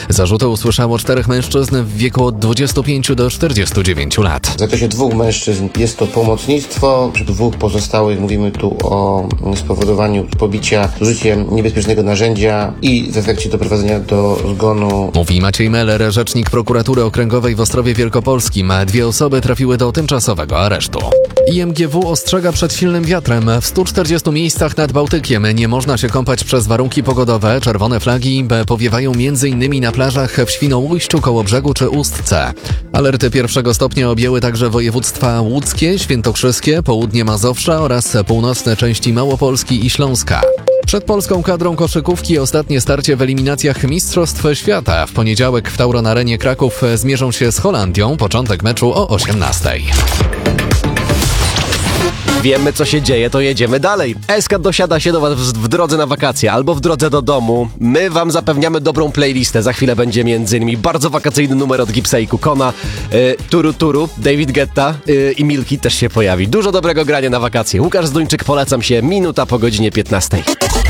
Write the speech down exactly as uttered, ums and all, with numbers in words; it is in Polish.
Zarzuty usłyszało czterech mężczyzn w wieku od dwudziestu pięciu do czterdziestu dziewięciu lat. W zakresie dwóch mężczyzn jest to pomocnictwo, przy dwóch pozostałych mówimy tu o spowodowaniu pobicia z użyciem niebezpiecznego narzędzia i w efekcie doprowadzenia do zgonu. Mówi Maciej Meller, rzecznik prokuratury okręgowej w Ostrowie Wielkopolskim. Dwie osoby trafiły do tymczasowego aresztu. I M G W ostrzega przed silnym wiatrem. W stu czterdziestu miejscach nad Bałtykiem nie można się kąpać przez warunki pogodowe. Czerwone flagi powiewają m.in. na plażach w Świnoujściu, Kołobrzegu czy Ustce. Alerty pierwszego stopnia objęły także województwa łódzkie, świętokrzyskie, południe Mazowsza oraz północne części Małopolski i Śląska. Przed polską kadrą koszykówki ostatnie starcie w eliminacjach Mistrzostw Świata. W poniedziałek w Tauron Arenie Kraków zmierzą się z Holandią. Początek meczu o osiemnastej. Wiemy, co się dzieje, to jedziemy dalej. Eskat dosiada się do was w drodze na wakacje albo w drodze do domu. My wam zapewniamy dobrą playlistę. Za chwilę będzie m.in. bardzo wakacyjny numer od Gipsa i Kukona, y, Turu Turu, David Guetta y, i Milki też się pojawi. Dużo dobrego grania na wakacje. Łukasz Zduńczyk, polecam się, minuta po godzinie piętnastej.